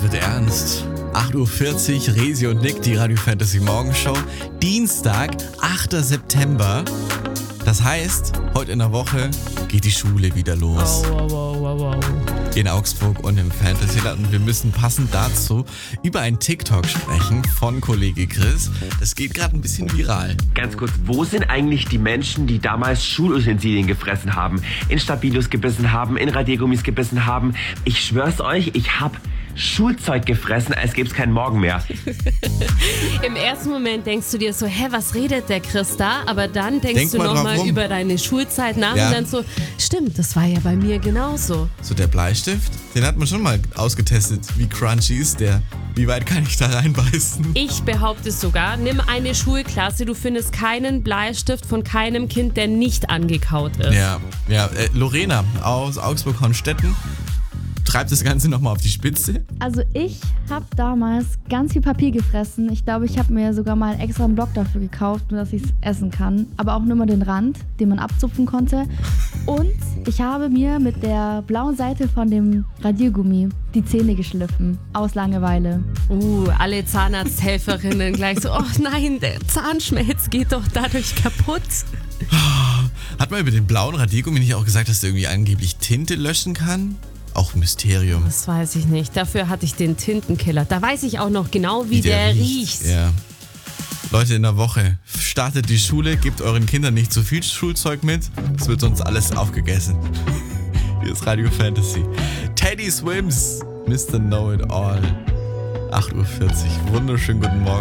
wird ernst. 8.40 Uhr, Resi und Nick, die Radio Fantasy Morgenshow. Dienstag, 8. September. Das heißt, heute in der Woche geht die Schule wieder los. Wow. In Augsburg und im Fantasyland. Und wir müssen passend dazu über einen TikTok sprechen von Kollege Chris. Das geht gerade ein bisschen viral. Ganz kurz, wo sind eigentlich die Menschen, die damals Schulutensilien gefressen haben, in Stabilos gebissen haben, in Radiergummis gebissen haben? Ich schwör's euch, ich hab Schulzeug gefressen, als gäbe es keinen Morgen mehr. Im ersten Moment denkst du dir so, was redet der Chris da? Aber dann denkst du nochmal über deine Schulzeit nach und dann so, stimmt, das war ja bei mir genauso. So der Bleistift, den hat man schon mal ausgetestet. Wie crunchy ist der? Wie weit kann ich da reinbeißen? Ich behaupte sogar, nimm eine Schulklasse, du findest keinen Bleistift von keinem Kind, der nicht angekaut ist. Ja. Lorena aus Augsburg-Hornstetten treibt das Ganze nochmal auf die Spitze. Also ich habe damals ganz viel Papier gefressen. Ich glaube, ich habe mir sogar mal einen extra Block dafür gekauft, nur dass ich es essen kann. Aber auch nur mal den Rand, den man abzupfen konnte. Und ich habe mir mit der blauen Seite von dem Radiergummi die Zähne geschliffen. Aus Langeweile. Alle Zahnarzthelferinnen gleich so, oh nein, der Zahnschmelz geht doch dadurch kaputt. Hat man über den blauen Radiergummi nicht auch gesagt, dass der irgendwie angeblich Tinte löschen kann? Auch ein Mysterium. Das weiß ich nicht. Dafür hatte ich den Tintenkiller. Da weiß ich auch noch genau, wie der riecht. Ja. Leute, in der Woche startet die Schule, gebt euren Kindern nicht zu viel Schulzeug mit. Es wird sonst alles aufgegessen. Hier ist Radio Fantasy. Teddy Swims, Mr. Know-It-All. 8.40 Uhr. Wunderschönen guten Morgen.